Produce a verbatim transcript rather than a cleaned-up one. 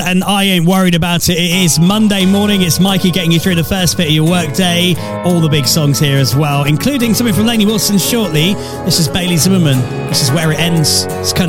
And I ain't worried about it. It is Monday morning. It's Mikey getting you through the first bit of your workday. All the big songs here as well, including something from Lainey Wilson shortly. This is Bailey Zimmerman. This is Where It Ends. It's kind of